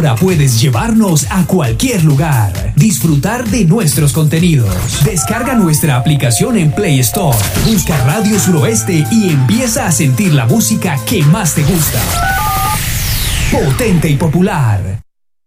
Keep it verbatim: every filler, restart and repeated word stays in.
Ahora puedes llevarnos a cualquier lugar, disfrutar de nuestros contenidos. Descarga nuestra aplicación en Play Store, busca Radio Suroeste y empieza a sentir la música que más te gusta. Potente y popular,